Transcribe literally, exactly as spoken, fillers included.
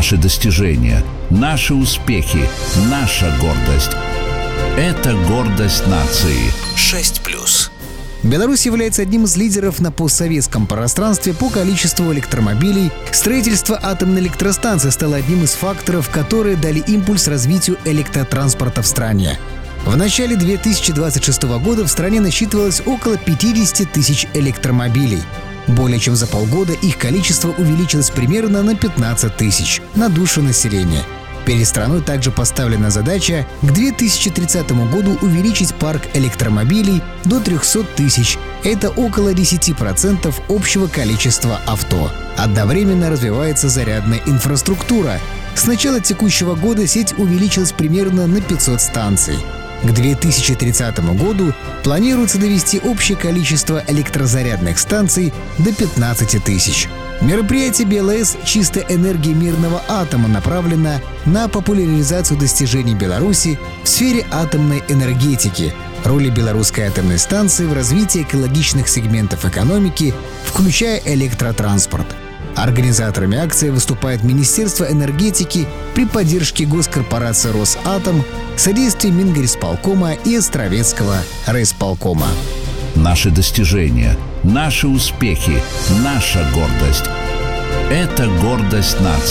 Наши достижения, наши успехи, наша гордость. Это гордость нации. шесть плюс. Беларусь является одним из лидеров на постсоветском пространстве по количеству электромобилей. Строительство атомной электростанции стало одним из факторов, которые дали импульс развитию электротранспорта в стране. В начале две тысячи двадцать шестого года в стране насчитывалось около пятьдесят тысяч электромобилей. Более чем за полгода их количество увеличилось примерно на пятнадцать тысяч на душу населения. Перед страной также поставлена задача к две тысячи тридцатому году увеличить парк электромобилей до трехсот тысяч. Это около десять процентов общего количества авто. Одновременно развивается зарядная инфраструктура. С начала текущего года сеть увеличилась примерно на пятьсот станций. К две тысячи тридцатому году планируется довести общее количество электрозарядных станций до пятнадцати тысяч. Мероприятие би эл эс «Чистая энергия мирного атома» направлено на популяризацию достижений Беларуси в сфере атомной энергетики, роли белорусской атомной станции в развитии экологичных сегментов экономики, включая электротранспорт. Организаторами акции выступает Министерство энергетики при поддержке госкорпорации «Росатом», содействии Мингорисполкома и Островецкого райисполкома. Наши достижения, наши успехи, наша гордость. Это гордость нации.